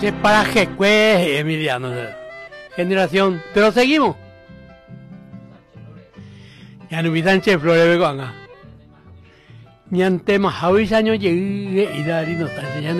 Es para que Emiliano, generación, pero seguimos. Ya no vi tan Flores Begoanga. Ni ante más años llegué y dar y nos está enseñando.